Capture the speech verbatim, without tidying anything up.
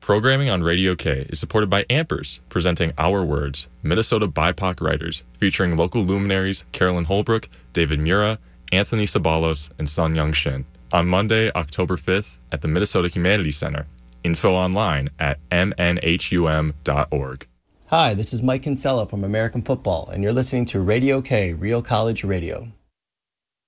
Programming on Radio K is supported by Ampers, presenting Our Words, Minnesota B I P O C writers, featuring local luminaries Carolyn Holbrook, David Mura, Anthony Sabalos, and Sun Young Shin. On Monday, October fifth, at the Minnesota Humanities Center. Info online at m n h u m dot org. Hi, this is Mike Kinsella from American Football, and you're listening to Radio K, Real College Radio.